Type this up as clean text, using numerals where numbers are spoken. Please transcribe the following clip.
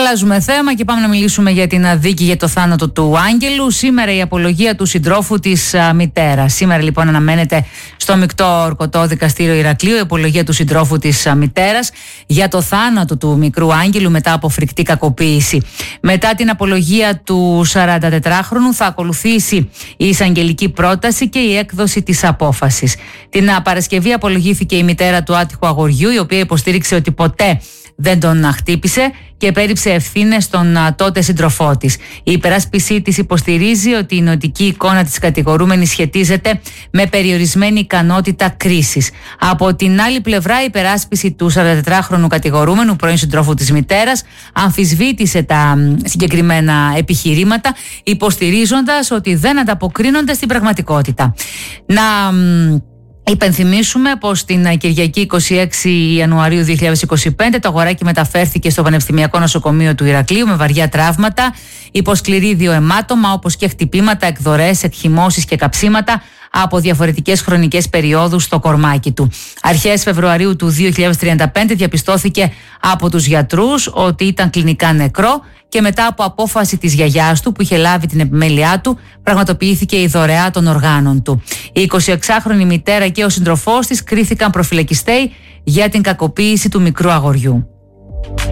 Αλλάζουμε θέμα και πάμε να μιλήσουμε για την δίκη για το θάνατο του Άγγελου. Σήμερα η απολογία του συντρόφου της μητέρας. Σήμερα λοιπόν αναμένεται στο Μεικτό Ορκωτό Δικαστήριο Ηρακλείου η απολογία του συντρόφου της μητέρας για το θάνατο του μικρού Άγγελου μετά από φρικτή κακοποίηση. Μετά την απολογία του 44χρονου θα ακολουθήσει η εισαγγελική πρόταση και η έκδοση της απόφασης. Την Παρασκευή απολογήθηκε η μητέρα του άτυχου αγοριού, η οποία υποστήριξε ότι ποτέ δεν τον χτύπησε και επέριψε ευθύνες στον τότε σύντροφό της. Η υπεράσπιση της υποστηρίζει ότι η νοητική εικόνα της κατηγορούμενης σχετίζεται με περιορισμένη ικανότητα κρίσης. Από την άλλη πλευρά, η υπεράσπιση του 44χρονου κατηγορούμενου, πρώην συντρόφου της μητέρας, αμφισβήτησε τα συγκεκριμένα επιχειρήματα, υποστηρίζοντας ότι δεν ανταποκρίνονται στην πραγματικότητα. Υπενθυμίσουμε πως την Κυριακή 26 Ιανουαρίου 2025 το αγοράκι μεταφέρθηκε στο Πανεπιστημιακό Νοσοκομείο του Ηρακλείου με βαριά τραύματα, υπό σκληρή αιματώμα, όπως και χτυπήματα, εκδορές, εκχυμώσεις και καψίματα από διαφορετικές χρονικές περιόδους στο κορμάκι του. Αρχές Φεβρουαρίου του 2035 διαπιστώθηκε από τους γιατρούς ότι ήταν κλινικά νεκρό και μετά από απόφαση της γιαγιάς του που είχε λάβει την επιμέλειά του, πραγματοποιήθηκε η δωρεά των οργάνων του. Η 26χρονη μητέρα και ο σύντροφός της κρίθηκαν προφυλακιστέοι για την κακοποίηση του μικρού αγοριού.